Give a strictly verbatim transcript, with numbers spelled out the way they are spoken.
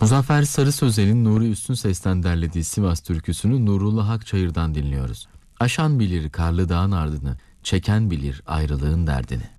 Muzaffer Sarı Sözen'in Nuri Üstün Ses'ten derlediği Sivas türküsünü Nurullah Akçayır'dan dinliyoruz. Aşan bilir karlı dağın ardını, çeken bilir ayrılığın derdini.